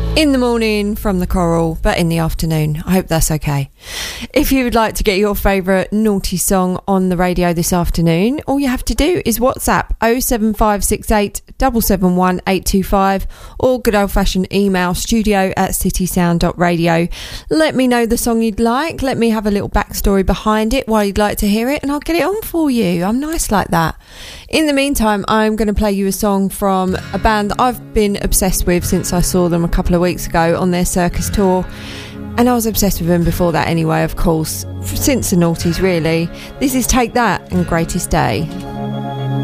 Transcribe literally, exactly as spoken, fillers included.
In the morning from the Coral, but in the afternoon. I hope that's okay. If you would like to get your favourite naughty song on the radio this afternoon, all you have to do is WhatsApp oh seven five six eight seven seven one eight two five or good old fashioned email studio at citysound dot radio. Let me know the song you'd like. Let me have a little backstory behind it, why you'd like to hear it, and I'll get it on for you. I'm nice like that. In the meantime, I'm going to play you a song from a band that I've been obsessed with since I saw them a couple of weeks ago on their circus tour. And I was obsessed with them before that anyway, of course, since the noughties really. This is Take That and Greatest Day.